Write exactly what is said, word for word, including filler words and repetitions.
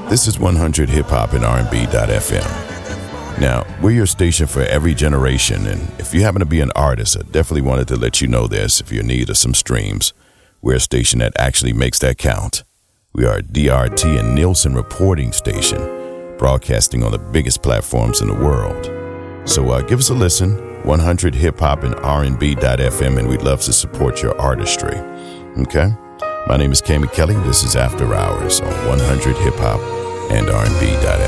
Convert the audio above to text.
This is one hundred Hip Hop and R and B dot F M. Now, we're your station for every generation, and if you happen to be an artist, I definitely wanted to let you know this if you're in need of some streams. We're a station that actually makes that count. We are a D R T and Nielsen reporting station, broadcasting on the biggest platforms in the world. So uh, give us a listen, one hundred Hip Hop and R and B dot F M, and we'd love to support your artistry. Okay? My name is Kami Kelly. This is After Hours on one hundred Hip Hop and R and B dot F M.